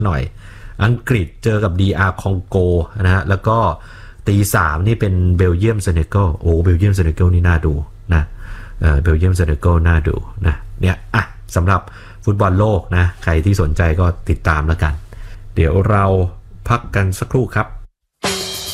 หน่อยอังกฤษเจอกับ DR คองโกนะฮะแล้วก็ตีสามนี่เป็นเบลเยียมเซเนกัลโอ้เบลเยียมเซเนกัลนี่น่าดูนะเบลเยียมเซเนกัลน่าดูนะเนี่ยสำหรับฟุตบอลโลกนะใครที่สนใจก็ติดตามแล้วกันเดี๋ยวเราพักกันสักครู่ครับ